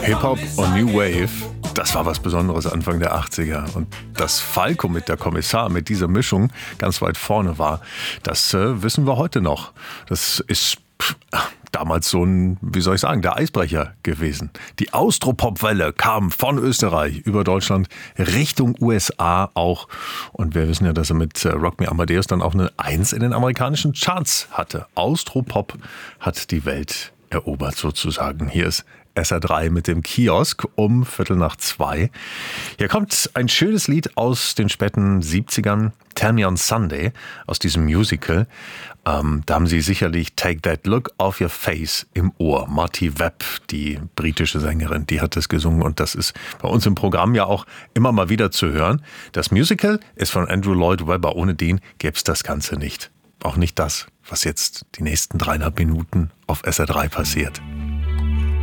Hip-Hop und New Wave, das war was Besonderes Anfang der 80er. Und dass Falco mit der Kommissar mit dieser Mischung ganz weit vorne war, das wissen wir heute noch. Das ist damals so ein, wie soll ich sagen, der Eisbrecher gewesen. Die Austropop-Welle kam von Österreich über Deutschland Richtung USA auch. Und wir wissen ja, dass er mit Rock Me Amadeus dann auch eine 1 in den amerikanischen Charts hatte. Austropop hat die Welt erobert sozusagen. Hier ist SR3 mit dem Kiosk um 1:45. Hier kommt ein schönes Lied aus den späten 70ern, Tell Me on Sunday, aus diesem Musical. Da haben Sie sicherlich Take That Look Off Your Face im Ohr. Marty Webb, die britische Sängerin, die hat das gesungen und das ist bei uns im Programm ja auch immer mal wieder zu hören. Das Musical ist von Andrew Lloyd Webber. Ohne den gäbe es das Ganze nicht. Auch nicht das, was jetzt die nächsten 3,5 Minuten auf SR3 passiert.